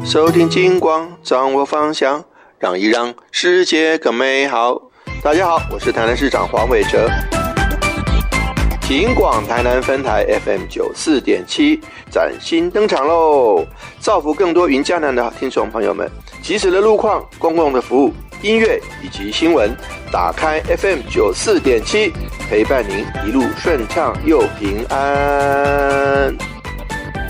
收听金光，掌握方向，让世界更美好。大家好，我是台南市长黄伟哲。金广台南分台 FM 94.7崭新登场喽！造福更多云嘉南的听众朋友们，即时的路况、公共的服务、音乐以及新闻，打开 FM 94.7，陪伴您一路顺畅又平安。